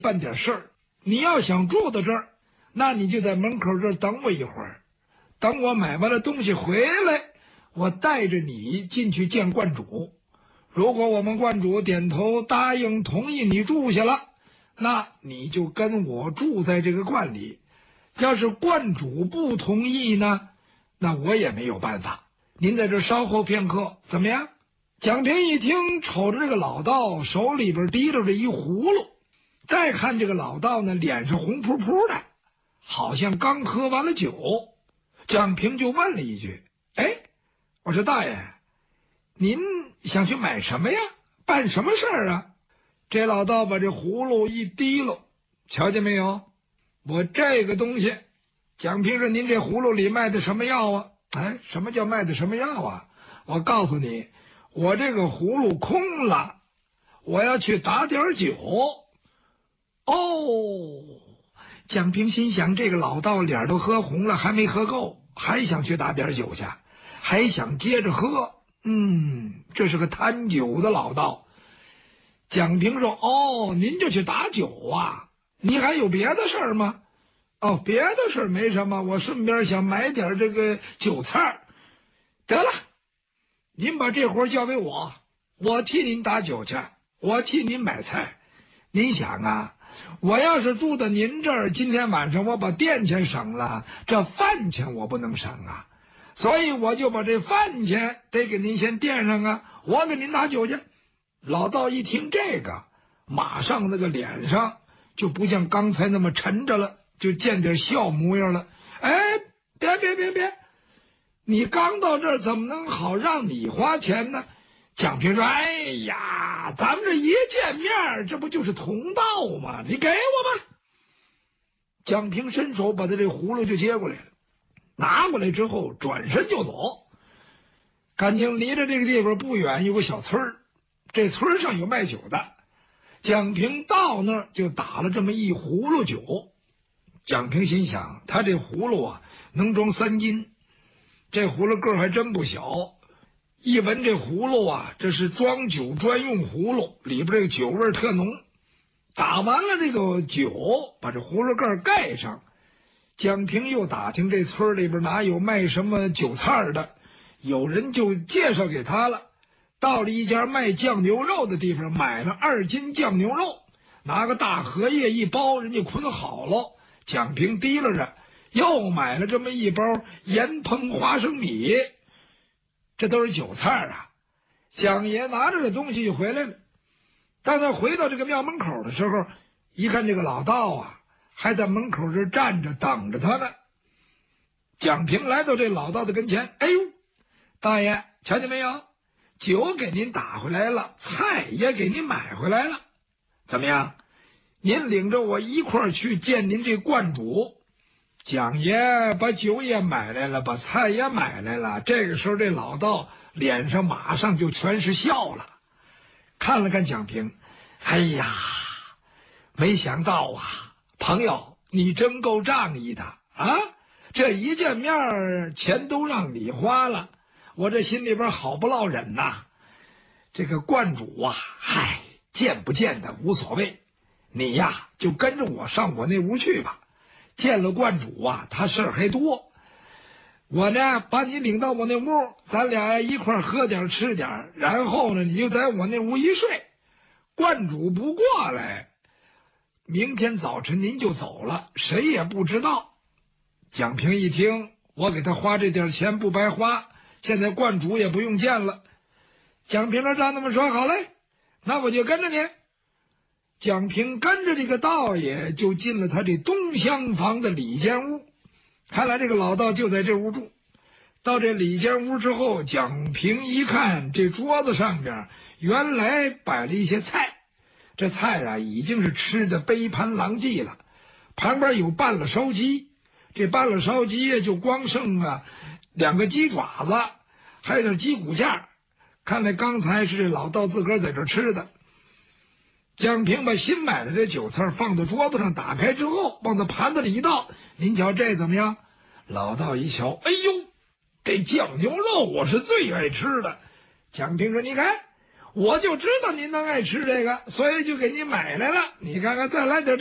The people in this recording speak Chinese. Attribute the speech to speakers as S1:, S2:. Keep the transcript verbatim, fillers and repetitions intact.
S1: 办点事儿。你要想住到这儿，那你就在门口这儿等我一会儿，等我买完了东西回来，我带着你进去见观主。如果我们观主点头答应同意你住下了，那你就跟我住在这个观里。要是观主不同意呢，那我也没有办法。您在这稍候片刻，怎么样？蒋平一听，瞅着这个老道手里边提溜着一葫芦，再看这个老道呢，脸上红扑扑的，好像刚喝完了酒。蒋平就问了一句：哎，我说大爷，您想去买什么呀？办什么事儿啊？这老道把这葫芦一提溜，瞧见没有？我这个东西。蒋平说：您这葫芦里卖的什么药啊？哎，什么叫卖的什么药啊？我告诉你，我这个葫芦空了，我要去打点酒。哦，蒋平心想，这个老道脸都喝红了，还没喝够，还想去打点酒去，还想接着喝。嗯，这是个贪酒的老道。蒋平说：哦，您就去打酒啊？你还有别的事儿吗？哦，别的事儿没什么，我顺便想买点这个酒菜。得了，您把这活交给我，我替您打酒去，我替您买菜。您想啊，我要是住到您这儿，今天晚上我把店钱省了，这饭钱我不能省啊，所以我就把这饭钱得给您先垫上啊，我给您打酒去。老道一听这个，马上那个脸上就不像刚才那么沉着了，就见点笑模样了。哎，别别别别，你刚到这儿怎么能好让你花钱呢？蒋平说：哎呀，咱们这一见面，这不就是同道吗？你给我吧。蒋平伸手把他这葫芦就接过来了，拿过来之后转身就走。感情离着这个地方不远有个小村儿，这村上有卖酒的。蒋平到那儿就打了这么一葫芦酒。蒋平心想，他这葫芦啊能装三斤，这葫芦个儿还真不小。一闻这葫芦啊，这是装酒专用葫芦，里边这个酒味特浓。打完了这个酒，把这葫芦盖盖上。蒋平又打听这村里边哪有卖什么酒菜的，有人就介绍给他了。到了一家卖酱牛肉的地方，买了二斤酱牛肉，拿个大荷叶一包，人家捆好了。蒋平提拉着，又买了这么一包盐烹花生米，这都是酒菜啊。蒋爷拿着这东西就回来了。当他回到这个庙门口的时候，一看这个老道啊还在门口这站着等着他呢。蒋平来到这老道的跟前：哎呦，大爷，瞧见没有？酒给您打回来了，菜也给您买回来了，怎么样？您领着我一块儿去见您这观主。蒋爷把酒也买来了，把菜也买来了。这个时候这老道脸上马上就全是笑了，看了看蒋平，哎呀，没想到啊，朋友你真够仗义的啊！这一见面钱都让你花了，我这心里边好不落忍呐。这个观主啊，嗨，见不见的无所谓，你呀就跟着我上我那屋去吧。见了观主啊，他事儿还多。我呢把你领到我那屋，咱俩一块儿喝点吃点，然后呢你就在我那屋一睡。观主不过来，明天早晨您就走了，谁也不知道。蒋平一听，我给他花这点钱不白花，现在观主也不用见了。蒋平说：照那么说好嘞，那我就跟着您。蒋平跟着这个道爷就进了他这东厢房的里间屋，看来这个老道就在这屋住。到这里间屋之后，蒋平一看这桌子上边原来摆了一些菜，这菜啊已经是吃的杯盘狼藉了，旁边有拌了烧鸡，这拌了烧鸡就光剩啊两个鸡爪子，还有点鸡骨架，看来刚才是这老道自个儿在这吃的。蒋平把新买的这酒菜放到桌子上，打开之后往他盘子里一倒，您瞧这怎么样？老道一瞧，哎呦，这酱牛肉我是最爱吃的。蒋平说：你看我就知道您能爱吃这个，所以就给你买来了。你看看，再来点。